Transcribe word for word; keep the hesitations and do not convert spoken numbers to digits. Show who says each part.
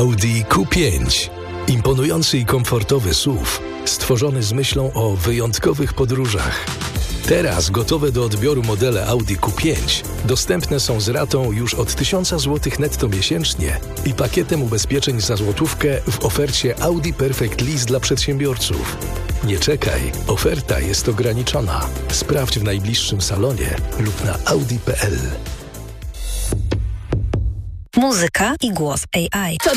Speaker 1: Audi Q pięć. Imponujący i komfortowy S U V, stworzony z myślą o wyjątkowych podróżach. Teraz gotowe do odbioru modele Audi Q pięć dostępne są z ratą już od tysiąc złotych netto miesięcznie i pakietem ubezpieczeń za złotówkę w ofercie Audi Perfect Lease dla przedsiębiorców. Nie czekaj, oferta jest ograniczona. Sprawdź w najbliższym salonie lub na audi kropka p l.
Speaker 2: Muzyka i głos A I.